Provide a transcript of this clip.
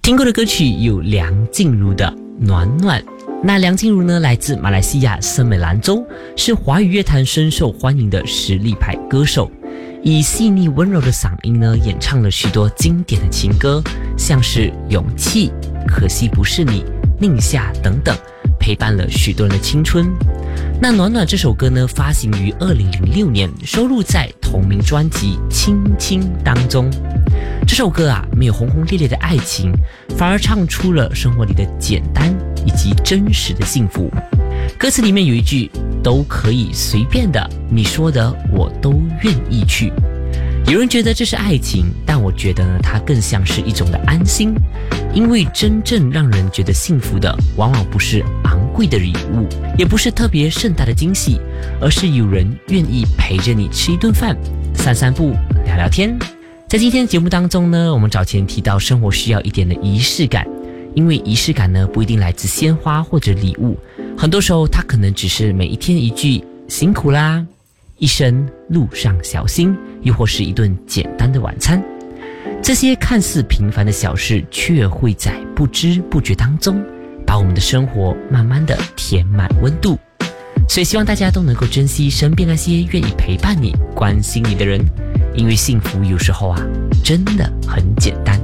听过的歌曲有梁静茹的暖暖。那梁静茹呢，来自马来西亚森美兰州，是华语乐坛深受欢迎的实力派歌手，以细腻温柔的嗓音呢，演唱了许多经典的情歌，像是勇气、可惜不是你、宁夏等等，陪伴了许多人的青春。那暖暖这首歌呢，发行于2006年，收录在同名专辑亲亲当中。这首歌啊，没有轰轰烈烈的爱情，反而唱出了生活里的简单以及真实的幸福。歌词里面有一句都可以随便的，你说的我都愿意去。有人觉得这是爱情，但我觉得呢，它更像是一种的安心。因为真正让人觉得幸福的，往往不是昂贵的礼物，也不是特别盛大的惊喜，而是有人愿意陪着你吃一顿饭，散散步，聊聊天。在今天节目当中呢，我们早前提到生活需要一点的仪式感，因为仪式感呢，不一定来自鲜花或者礼物，很多时候它可能只是每一天一句辛苦啦，一声路上小心，又或是一顿简单的晚餐。这些看似平凡的小事，却会在不知不觉当中把我们的生活慢慢的填满温度。所以希望大家都能够珍惜身边那些愿意陪伴你、关心你的人，因为幸福有时候啊，真的很简单。